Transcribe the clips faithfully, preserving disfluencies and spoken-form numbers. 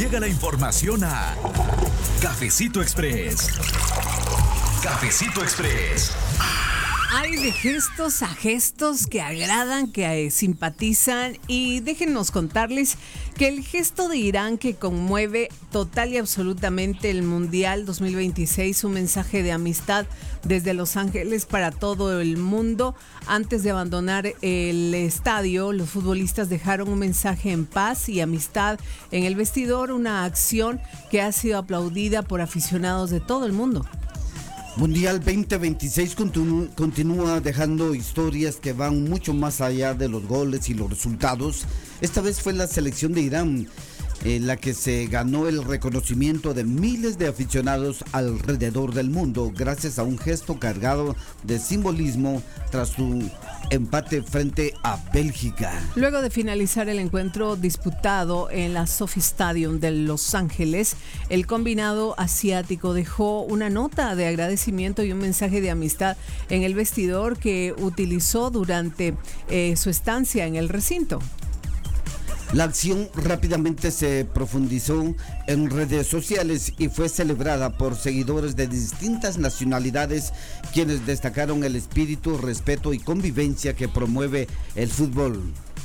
llega la información a Cafecito Express. Cafecito Express. Hay de gestos a gestos que agradan, que simpatizan, y déjennos contarles que el gesto de Irán que conmueve total y absolutamente el Mundial dos mil veintiséis, un mensaje de amistad desde Los Ángeles para todo el mundo. Antes de abandonar el estadio, los futbolistas dejaron un mensaje en paz y amistad en el vestidor, una acción que ha sido aplaudida por aficionados de todo el mundo. Mundial veinte veintiséis continu- continúa dejando historias que van mucho más allá de los goles y los resultados. Esta vez fue la selección de Irán eh, la que se ganó el reconocimiento de miles de aficionados alrededor del mundo gracias a un gesto cargado de simbolismo tras su empate frente a Bélgica. Luego de finalizar el encuentro disputado en la Sophie Stadium de Los Ángeles, el combinado asiático dejó una nota de agradecimiento y un mensaje de amistad en el vestidor que utilizó durante eh, su estancia en el recinto. La acción rápidamente se profundizó en redes sociales y fue celebrada por seguidores de distintas nacionalidades, quienes destacaron el espíritu, respeto y convivencia que promueve el fútbol.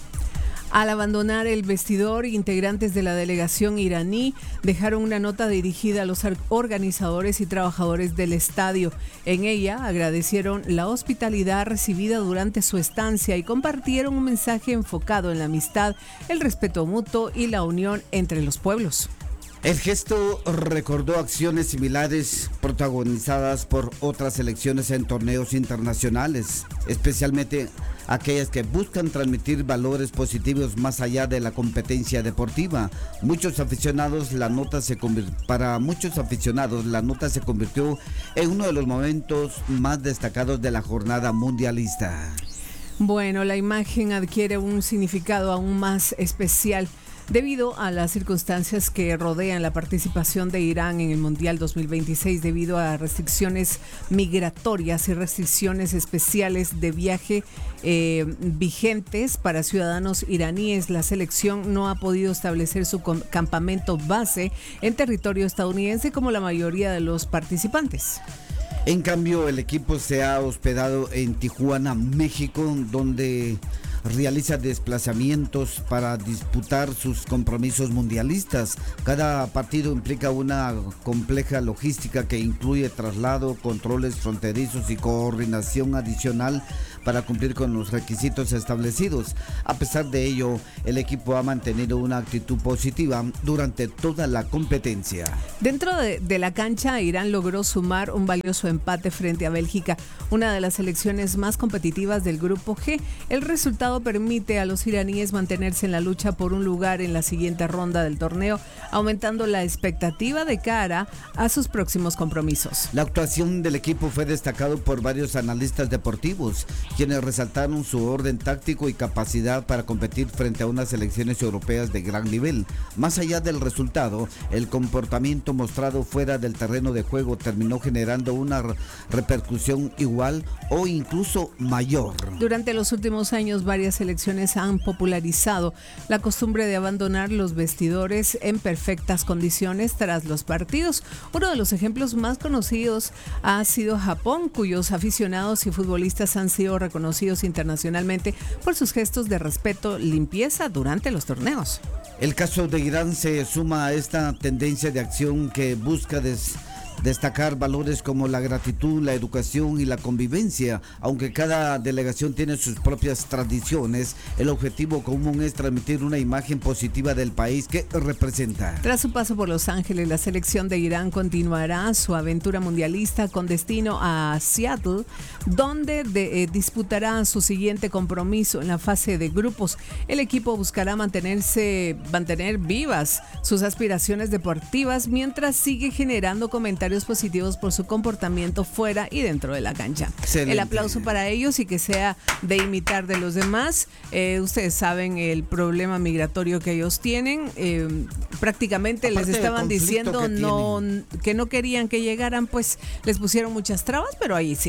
Al abandonar el vestidor, integrantes de la delegación iraní dejaron una nota dirigida a los organizadores y trabajadores del estadio. En ella agradecieron la hospitalidad recibida durante su estancia y compartieron un mensaje enfocado en la amistad, el respeto mutuo y la unión entre los pueblos. El gesto recordó acciones similares protagonizadas por otras selecciones en torneos internacionales, especialmente aquellas que buscan transmitir valores positivos más allá de la competencia deportiva. Muchos aficionados, la nota se convir- para muchos aficionados, la nota se convirtió en uno de los momentos más destacados de la jornada mundialista. Bueno, la imagen adquiere un significado aún más especial debido a las circunstancias que rodean la participación de Irán en el Mundial dos mil veintiséis, debido a restricciones migratorias y restricciones especiales de viaje eh, vigentes para ciudadanos iraníes. La selección no ha podido establecer su campamento base en territorio estadounidense como la mayoría de los participantes. En cambio, el equipo se ha hospedado en Tijuana, México, donde realiza desplazamientos para disputar sus compromisos mundialistas. Cada partido implica una compleja logística que incluye traslado, controles fronterizos y coordinación adicional para cumplir con los requisitos establecidos. A pesar de ello, el equipo ha mantenido una actitud positiva durante toda la competencia. Dentro de, de la cancha, Irán logró sumar un valioso empate frente a Bélgica, una de las selecciones más competitivas del Grupo G. El resultado permite a los iraníes mantenerse en la lucha por un lugar en la siguiente ronda del torneo, aumentando la expectativa de cara a sus próximos compromisos. La actuación del equipo fue destacado por varios analistas deportivos, quienes resaltaron su orden táctico y capacidad para competir frente a unas selecciones europeas de gran nivel. Más allá del resultado, el comportamiento mostrado fuera del terreno de juego terminó generando una repercusión igual o incluso mayor. Durante los últimos años, varias selecciones han popularizado la costumbre de abandonar los vestidores en perfectas condiciones tras los partidos. Uno de los ejemplos más conocidos ha sido Japón, cuyos aficionados y futbolistas han sido reconocidos internacionalmente por sus gestos de respeto, limpieza durante los torneos. El caso de Irán se suma a esta tendencia de acción que busca des destacar valores como la gratitud, la educación y la convivencia. Aunque cada delegación tiene sus propias tradiciones, el objetivo común es transmitir una imagen positiva del país que representa. Tras su paso por Los Ángeles, la selección de Irán continuará su aventura mundialista con destino a Seattle, donde de, eh, disputará su siguiente compromiso en la fase de grupos. El equipo buscará mantenerse, mantener vivas sus aspiraciones deportivas mientras sigue generando comentarios positivos por su comportamiento fuera y dentro de la cancha. Excelente. El aplauso para ellos y que sea de imitar de los demás. Eh, ustedes saben el problema migratorio que ellos tienen. Eh, prácticamente Aparte les estaban diciendo que no, que no querían que llegaran, pues les pusieron muchas trabas, pero ahí sigue.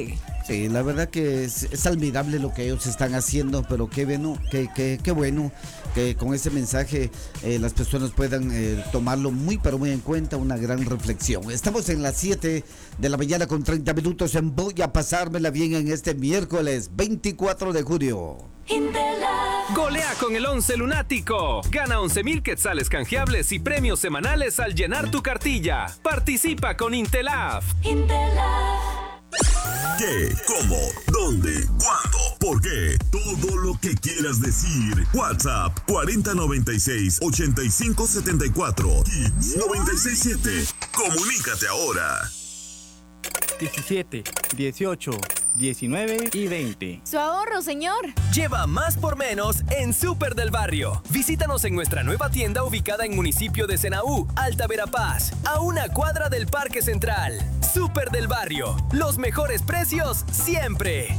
Sí, la verdad que es, es admirable lo que ellos están haciendo, pero qué bueno, qué, qué, qué bueno que con ese mensaje eh, las personas puedan eh, tomarlo muy, pero muy en cuenta, una gran reflexión. Estamos en las siete de la mañana con treinta minutos en Voy a pasármela bien en este miércoles veinticuatro de julio. Golea con el once lunático. Gana once mil quetzales canjeables y premios semanales al llenar tu cartilla. Participa con Intelaf. Intelaf. ¿Qué? ¿Cómo? ¿Dónde? ¿Cuándo? ¿Por qué? Todo lo que quieras decir. WhatsApp cuarenta noventa y seis ochenta y cinco setenta y cuatro Hits noventa y seis punto siete. Comunícate ahora. diecisiete, dieciocho, diecinueve y veinte. Su ahorro, señor. Lleva más por menos en Súper del Barrio. Visítanos en nuestra nueva tienda ubicada en municipio de Senaú, Alta Verapaz, a una cuadra del Parque Central. Súper del Barrio. Los mejores precios siempre.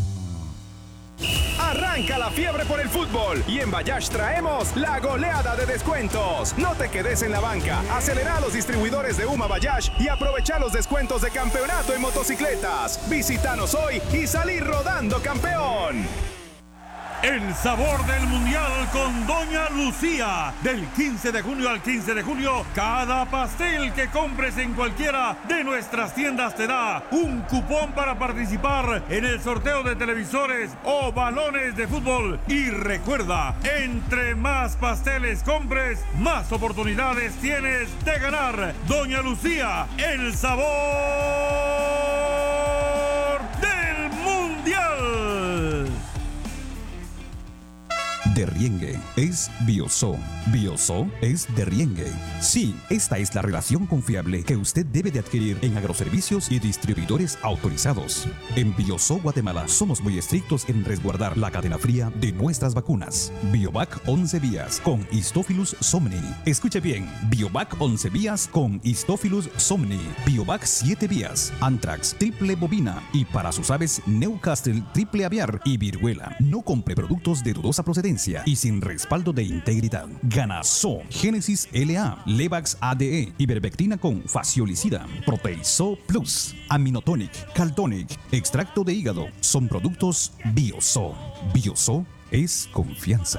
Arranca la fiebre por el fútbol y en Bayash traemos la goleada de descuentos. No te quedes en la banca, acelera a los distribuidores de Uma Bayash y aprovecha los descuentos de campeonato en motocicletas. Visítanos hoy y salí rodando campeón. El sabor del mundial con Doña Lucía. Del quince de junio al quince de julio, cada pastel que compres en cualquiera de nuestras tiendas te da un cupón para participar en el sorteo de televisores o balones de fútbol. Y recuerda, entre más pasteles compres, más oportunidades tienes de ganar. Doña Lucía, el sabor del mundial. Derriengue es Bioso. Bioso es Derriengue. Sí, esta es la relación confiable que usted debe de adquirir en agroservicios y distribuidores autorizados. En Bioso Guatemala somos muy estrictos en resguardar la cadena fría de nuestras vacunas. Biovac once vías con Histophilus somni. Escuche bien, Biovac once vías con Histophilus somni. Biovac siete vías, Anthrax triple bovina y para sus aves Newcastle triple aviar y viruela. No compre productos de dudosa procedencia y sin respaldo de integridad. Ganaso, Génesis L A, Levax A D E, Ivermectina con Faciolicida, Proteiso Plus, Aminotonic, Caltonic, extracto de hígado. Son productos Bioso. Bioso es confianza.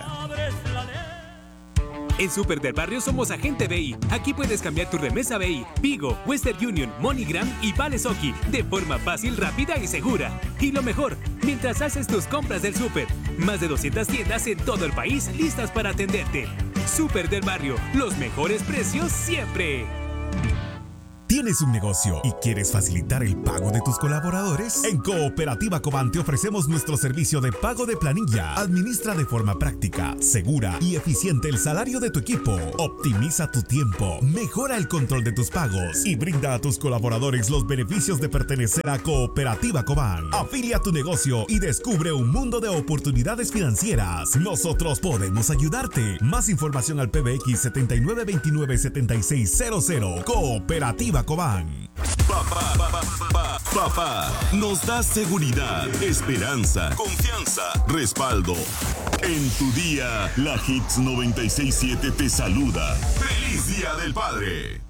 En Súper del Barrio somos agente B I. Aquí puedes cambiar tu remesa B I, Vigo, Western Union, MoneyGram y Valesoki de forma fácil, rápida y segura. Y lo mejor, mientras haces tus compras del súper, más de doscientas tiendas en todo el país listas para atenderte. Súper del Barrio, los mejores precios siempre. ¿Tienes un negocio y quieres facilitar el pago de tus colaboradores? En Cooperativa Cobán te ofrecemos nuestro servicio de pago de planilla. Administra de forma práctica, segura y eficiente el salario de tu equipo. Optimiza tu tiempo, mejora el control de tus pagos y brinda a tus colaboradores los beneficios de pertenecer a Cooperativa Cobán. Afilia tu negocio y descubre un mundo de oportunidades financieras. Nosotros podemos ayudarte. Más información al P B X setenta y nueve veintinueve setenta y seis cero cero. Cooperativa Cobán. Papá, papá, papá, papá, nos da seguridad, esperanza, confianza, respaldo. En tu día, la Hits noventa y seis punto siete te saluda. ¡Feliz Día del Padre!